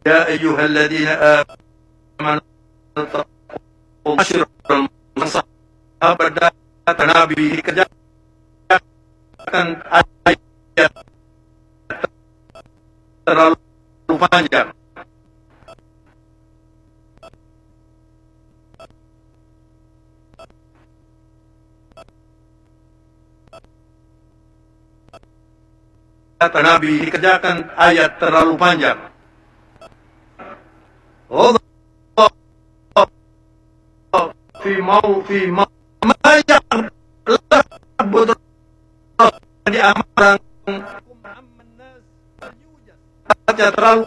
Ya ayyuhalladzina amanu taqullaha asyirul sahabat dan Nabi kerjakan ayat terlalu panjang. Kata Nabi dikerjakan ayat terlalu panjang. Allah fi mau yang di amaran saja terlalu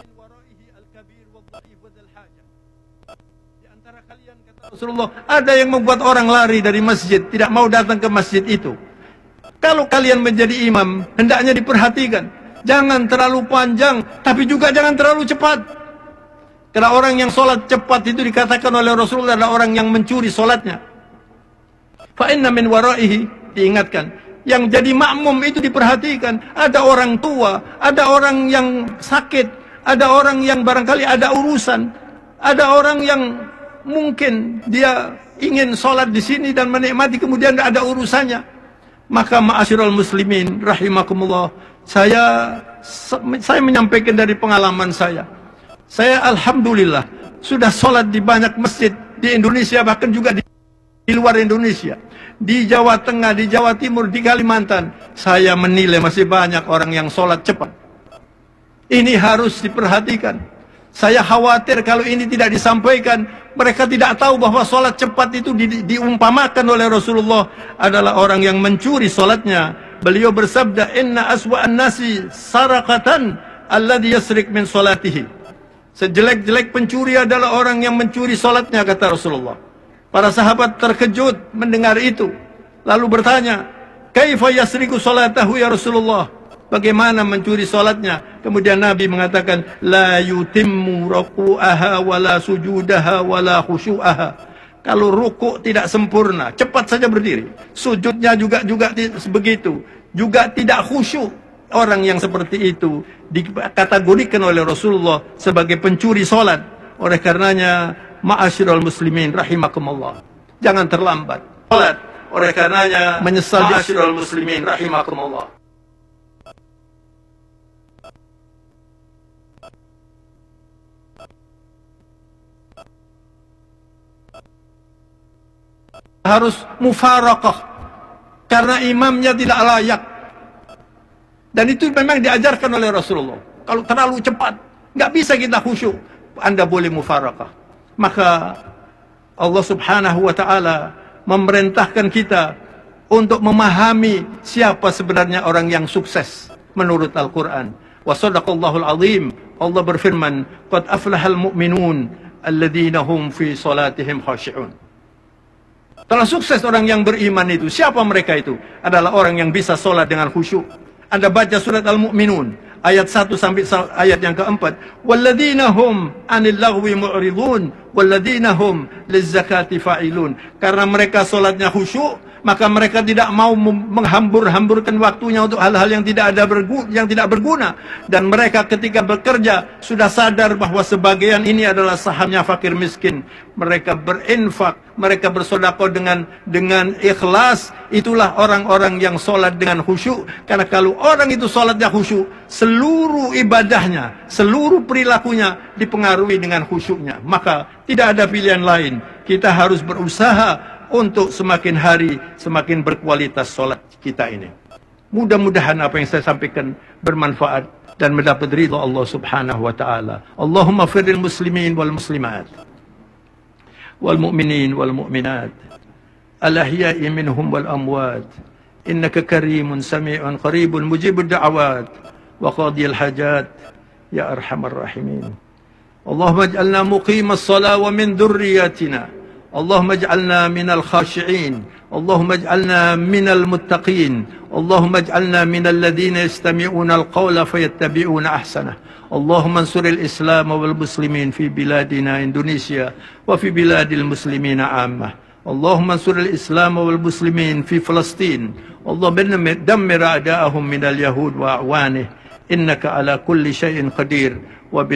di antara kalian, kata Rasulullah, ada yang membuat orang lari dari masjid, tidak mau datang ke masjid itu. Kalau kalian menjadi imam, hendaknya diperhatikan. Jangan terlalu panjang, tapi juga jangan terlalu cepat. Karena orang yang sholat cepat itu dikatakan oleh Rasulullah adalah orang yang mencuri sholatnya. Fa inna min waraihi, diingatkan. Yang jadi makmum itu diperhatikan. Ada orang tua, ada orang yang sakit, ada orang yang barangkali ada urusan, ada orang yang mungkin dia ingin sholat di sini dan menikmati, kemudian tidak ada urusannya. Maka ma'asyiral muslimin rahimakumullah, saya menyampaikan dari pengalaman saya. Saya alhamdulillah sudah sholat di banyak masjid di Indonesia, bahkan juga di luar Indonesia, di Jawa Tengah, di Jawa Timur, di Kalimantan. Saya menilai masih banyak orang yang sholat cepat. Ini harus diperhatikan. Saya khawatir kalau ini tidak disampaikan, mereka tidak tahu bahwa sholat cepat itu diumpamakan oleh Rasulullah adalah orang yang mencuri sholatnya. Beliau bersabda, inna aswa'an nasi sarakatan alladhi yasrik min sholatihi. Sejelek-jelek pencuri adalah orang yang mencuri sholatnya, kata Rasulullah. Para sahabat terkejut mendengar itu, lalu bertanya, kaifa yasriku sholatahu ya Rasulullah? Bagaimana mencuri sholatnya? Kemudian Nabi mengatakan, la yutimmu ruku'aha wala sujudaha wala khusyu'aha. Kalau rukuk tidak sempurna, cepat saja berdiri. Sujudnya juga begitu. Juga tidak khusyuk. Orang yang seperti itu dikategorikan oleh Rasulullah sebagai pencuri sholat. Oleh karenanya, ma'asyiral muslimin rahimakumullah, jangan terlambat sholat. Oleh karenanya, menyesal, ma'asyiral muslimin rahimakumullah, harus mufarakah karena imamnya tidak layak. Dan itu memang diajarkan oleh Rasulullah. Kalau terlalu cepat, nggak bisa kita khusyuk. Anda boleh mufarakah. Maka Allah subhanahu wa ta'ala memerintahkan kita untuk memahami siapa sebenarnya orang yang sukses menurut Al-Quran. Wa sadaqallahul azim. Allah berfirman, qad aflahal mu'minun alladhina hum fi salatihim khashi'un. Telah sukses orang yang beriman itu. Siapa mereka itu? Adalah orang yang bisa sholat dengan khusyuk. Anda baca surat Al-Mu'minun ayat 1 sampai ayat yang keempat. Walladzina hum 'anil lagwi mu'ridun walladzina hum lizzakati fa'ilun. Karena mereka sholatnya khusyuk, maka mereka tidak mau menghambur-hamburkan waktunya untuk hal-hal yang tidak berguna. Dan mereka ketika bekerja sudah sadar bahwa sebagian ini adalah sahamnya fakir miskin. Mereka berinfak, mereka bersedekah dengan ikhlas. Itulah orang-orang yang sholat dengan khusyuk. Karena kalau orang itu sholatnya khusyuk, seluruh ibadahnya, seluruh perilakunya dipengaruhi dengan khusyuknya. Maka tidak ada pilihan lain. Kita harus berusaha untuk semakin hari semakin berkualitas sholat kita ini. Mudah-mudahan apa yang saya sampaikan bermanfaat dan mendapat ridha Allah subhanahu wa ta'ala. Allahumma firril muslimin wal muslimat wal mu'minin wal mu'minat al-ahya'i minhum wal amwat innaka karimun sami'un qaribun mujibud da'awat wa qadiyal hajat ya arhamar rahimin. Allahumma ij'alna muqimas salah wa min dhurriyyatina. اللهم اجعلنا من الخاشعين اللهم اجعلنا من المتقين اللهم اجعلنا من الذين يستمعون القول فيتبعون أحسنه اللهم انصر الإسلام والمسلمين في بلادنا إندونيسيا وفي بلاد المسلمين عامة اللهم انصر الإسلام والمسلمين في فلسطين اللهم دمر أعداءهم من اليهود وأعوانه إنك على كل شيء قدير